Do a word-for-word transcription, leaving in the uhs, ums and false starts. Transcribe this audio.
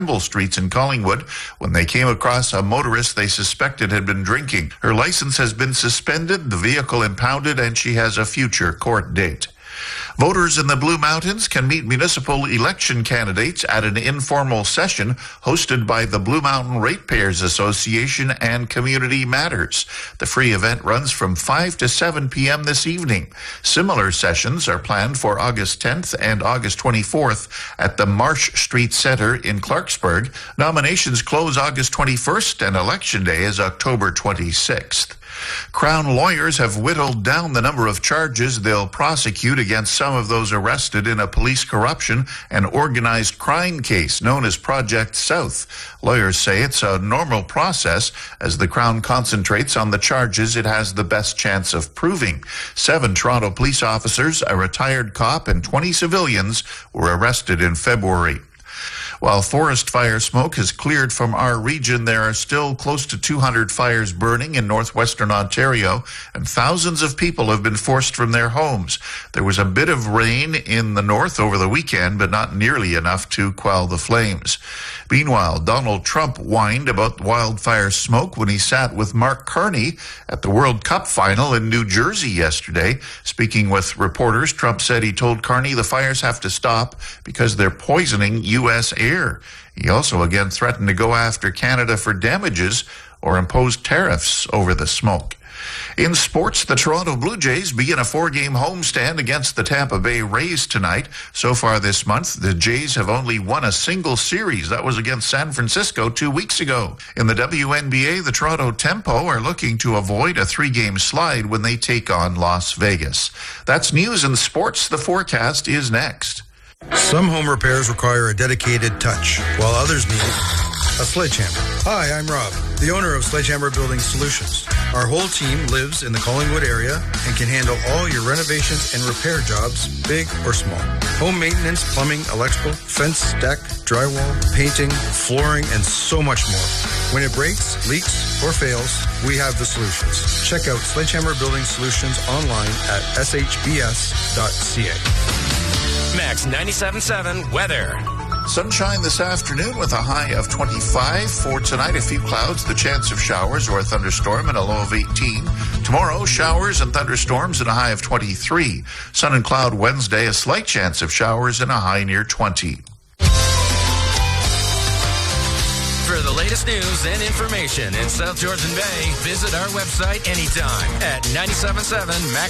streets in Collingwood when they came across a motorist they suspected had been drinking. Her license has been suspended, the vehicle impounded, and she has a future court date. Voters in the Blue Mountains can meet municipal election candidates at an informal session hosted by the Blue Mountain Ratepayers Association and Community Matters. The free event runs from five to seven p.m. this evening. Similar sessions are planned for August tenth and August twenty-fourth at the Marsh Street Center in Clarksburg. Nominations close August twenty-first and Election Day is October twenty-sixth. Crown lawyers have whittled down the number of charges they'll prosecute against some of those arrested in a police corruption and organized crime case known as Project South. Lawyers say it's a normal process as the Crown concentrates on the charges it has the best chance of proving. Seven Toronto police officers, a retired cop, and twenty civilians were arrested in February. While forest fire smoke has cleared from our region, there are still close to two hundred fires burning in northwestern Ontario, and thousands of people have been forced from their homes. There was a bit of rain in the north over the weekend, but not nearly enough to quell the flames. Meanwhile, Donald Trump whined about wildfire smoke when he sat with Mark Carney at the World Cup final in New Jersey yesterday. Speaking with reporters, Trump said he told Carney the fires have to stop because they're poisoning U S air. He also again threatened to go after Canada for damages or impose tariffs over the smoke. In sports, the Toronto Blue Jays begin a four-game homestand against the Tampa Bay Rays tonight. So far this month, the Jays have only won a single series. That was against San Francisco two weeks ago. In the W N B A, the Toronto Tempo are looking to avoid a three-game slide when they take on Las Vegas. That's news in sports. The forecast is next. Some home repairs require a dedicated touch, while others need a sledgehammer. Hi, I'm Rob, the owner of Sledgehammer Building Solutions. Our whole team lives in the Collingwood area and can handle all your renovations and repair jobs, big or small. Home maintenance, plumbing, electrical, fence, deck, drywall, painting, flooring, and so much more. When it breaks, leaks, or fails, we have the solutions. Check out Sledgehammer Building Solutions online at s h b s dot c a. Max ninety-seven point seven weather. Sunshine this afternoon with a high of twenty-five. For tonight, a few clouds, the chance of showers or a thunderstorm and a low of eighteen. Tomorrow, showers and thunderstorms and a high of twenty-three. Sun and cloud Wednesday, a slight chance of showers and a high near twenty. For the latest news and information in South Georgian Bay, visit our website anytime at nine seven seven max